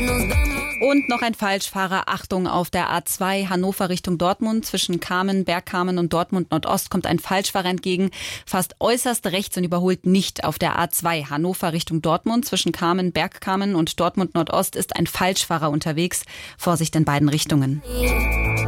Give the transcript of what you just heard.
Und noch ein Falschfahrer. Achtung, auf der A2 Hannover Richtung Dortmund zwischen Kamen, Bergkamen und Dortmund Nordost kommt ein Falschfahrer entgegen, fast äußerst rechts und überholt nicht. Auf der A2 Hannover Richtung Dortmund zwischen Kamen, Bergkamen und Dortmund Nordost ist ein Falschfahrer unterwegs. Vorsicht in beiden Richtungen.